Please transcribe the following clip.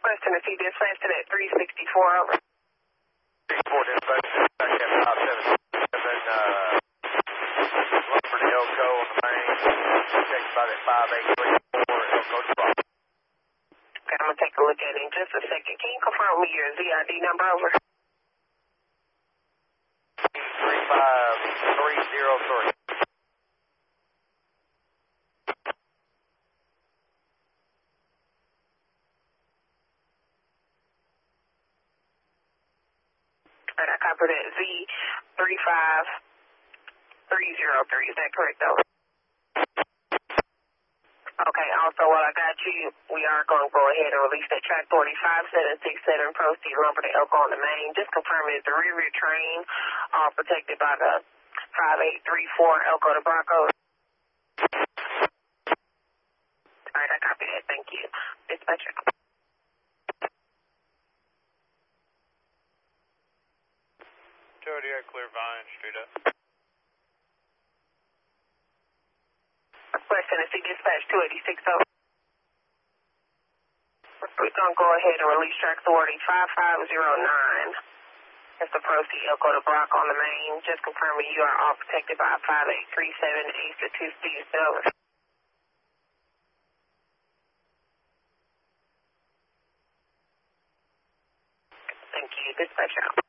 Question to see dispatched at 364 over. 364 dispatch, back at 577, Lumber to Elko on the main, checked by that 5834 Elko to Bravo. Okay, I'm going to take a look at it in just a second. Can you confirm me your ZID number over? 35303. Alright, I copy that Z35303. Is that correct, though? Okay, also, while I got you, we are going to go ahead and release that track 45767 proceed Lumber to Elko on the main. Just confirm is the rear train all protected by the 5834 Elko to Bronco. Alright, I copy that. Thank you. Dispatcher. Jody, clear Vine, straight up. Question to see dispatch 286 over. We're going to go ahead and release track 5509. That's the proceed Elko to Brock on the main. Just confirming you are all protected by 5837 Ace to 2 speed over. Thank you. Dispatch out.